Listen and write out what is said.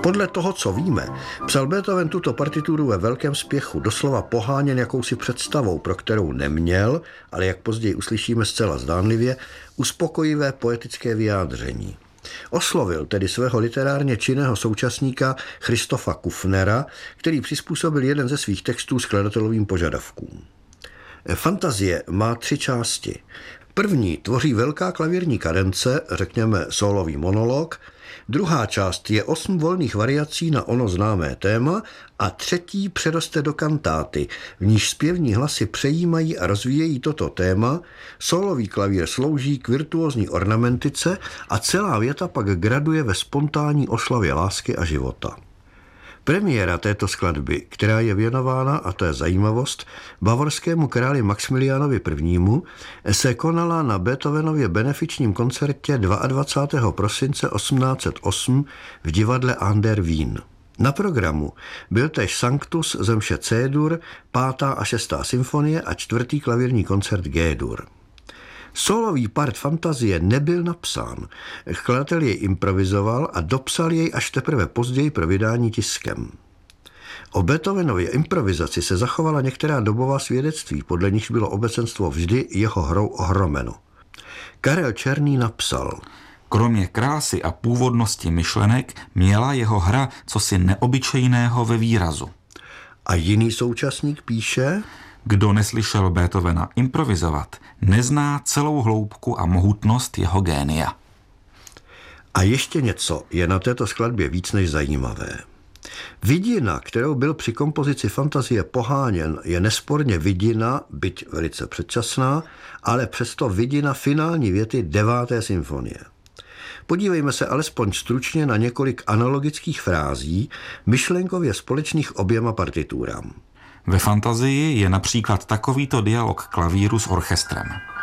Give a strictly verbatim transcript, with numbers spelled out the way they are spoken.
Podle toho, co víme, psal Beethoven tuto partituru ve velkém spěchu, doslova poháněn jakousi představou, pro kterou neměl, ale jak později uslyšíme zcela zdánlivě, uspokojivé poetické vyjádření. Oslovil tedy svého literárně činného současníka Christofa Kufnera, který přizpůsobil jeden ze svých textů skladatelovým požadavkům. Fantazie má tři části. První tvoří velká klavírní kadence, řekněme sólový monolog, druhá část je osm volných variací na ono známé téma a třetí přeroste do kantáty, v níž zpěvní hlasy přejímají a rozvíjejí toto téma, sólový klavír slouží k virtuózní ornamentice a celá věta pak graduje ve spontánní oslavě lásky a života. Premiéra této skladby, která je věnována, a to je zajímavost, bavorskému králi Maxmiliánovi I., se konala na Beethovenově benefičním koncertě dvacátého druhého prosince osmnáct set osm v divadle An der Wien. Na programu byl též Sanctus ze mše C-dur, pátá a šestá symfonie a čtvrtý klavírní koncert G-dur. Solový part Fantazie nebyl napsán. Skladatel jej improvizoval a dopsal jej až teprve později pro vydání tiskem. O Beethovenově improvizaci se zachovala některá dobová svědectví, podle nichž bylo obecenstvo vždy jeho hrou ohromeno. Karel Černý napsal: Kromě krásy a původnosti myšlenek měla jeho hra cosi neobyčejného ve výrazu. A jiný současník píše: Kdo neslyšel Beethovena improvizovat, nezná celou hloubku a mohutnost jeho génia. A ještě něco je na této skladbě víc než zajímavé. Vidina, kterou byl při kompozici Fantazie poháněn, je nesporně vidina, byť velice předčasná, ale přesto vidina finální věty deváté symfonie. Podívejme se alespoň stručně na několik analogických frází, myšlenkově společných oběma partiturám. Ve Fantazii je například takovýto dialog klavíru s orchestrem.